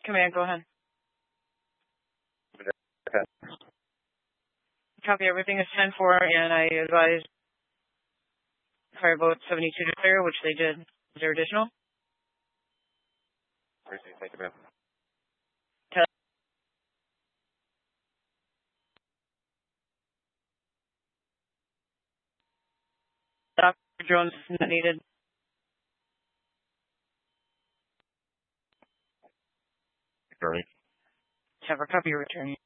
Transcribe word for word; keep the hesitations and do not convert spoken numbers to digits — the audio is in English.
Command, go ahead. Copy, everything is ten four, and I advise fireboat seventy-two to clear, which they did. Is there additional? Received, thank you, ma'am. Doctor drones not needed. Returning. Have a copy returning.